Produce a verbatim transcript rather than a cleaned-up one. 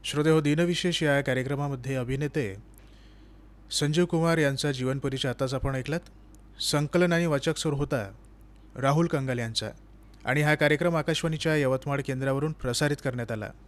श्रोतेहो, दिनविशेष या कार्यक्रमामध्ये अभिनेते संजीव कुमार यांचा जीवनपरिचय आताच आपण ऐकलात. संकलन आणि वाचक स्वर होता राहुल कंगाल यांचा आणि हा कार्यक्रम आकाशवाणीच्या यवतमाळ केंद्रावरून प्रसारित करण्यात आला.